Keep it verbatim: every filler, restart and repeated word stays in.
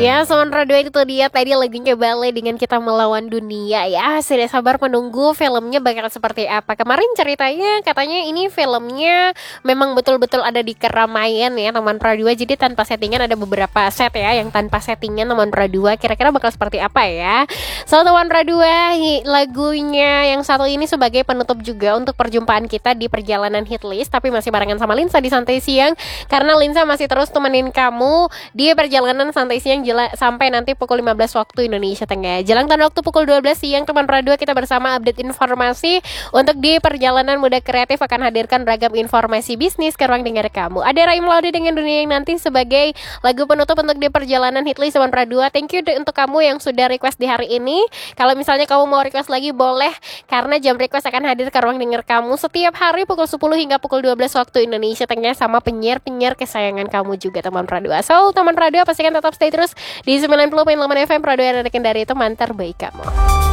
Ya, Sondra dua itu dia tadi lagunya Ballet dengan Kita Melawan Dunia ya. Sudah sabar menunggu filmnya bakal seperti apa. Kemarin ceritanya katanya ini filmnya memang betul-betul ada di keramaian ya teman Pradua. Jadi tanpa settingan, ada beberapa set ya yang tanpa settingan teman Pradua. Kira-kira bakal seperti apa ya. So teman Pradua, lagunya yang satu ini sebagai penutup juga untuk perjumpaan kita di perjalanan hitlist. Tapi masih barengan sama Linsa di Santai Siang. Karena Linsa masih terus temenin kamu di perjalanan Santai Siang jela, sampai nanti pukul lima belas waktu Indonesia Tengah. Jelang tahun waktu pukul dua belas siang teman Pradua, kita bersama update informasi untuk di perjalanan muda kreatif akan hadirkan beragam informasi bisnis ke ruang dengar kamu. Ada Raim Laude dengan Dunia yang nanti sebagai lagu penutup untuk di perjalanan hitlist teman Pradua. Thank you untuk kamu yang sudah request di hari ini. Kalau misalnya kamu mau request lagi boleh, karena jam request akan hadir ke ruang dengar kamu setiap hari pukul sepuluh hingga pukul dua belas waktu Indonesia Tengah sama penyiar-penyiar kesayangan kamu juga teman Pradua. So teman Pradua pastikan tetap stay terus di sembilan puluh koma delapan F M Pradua, yang dari teman terbaik kamu.